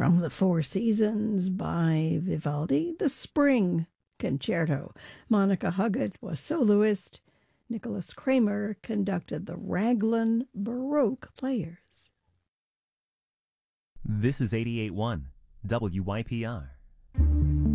From the Four Seasons by Vivaldi, the Spring Concerto. Monica Huggett was soloist. Nicholas Kramer conducted the Raglan Baroque Players. This is 88.1 WYPR.